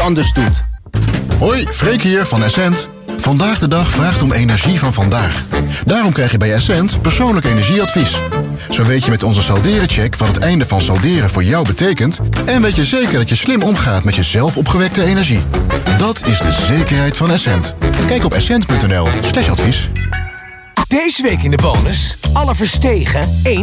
anders doet. Hoi, Freek hier van Essent. Vandaag de dag vraagt om energie van vandaag. Daarom krijg je bij Essent persoonlijk energieadvies. Zo weet je met onze salderencheck wat het einde van salderen voor jou betekent... en weet je zeker dat je slim omgaat met je zelf opgewekte energie. Dat is de zekerheid van Essent. Kijk op essent.nl/advies. Deze week in de bonus. Alle Verstegen 1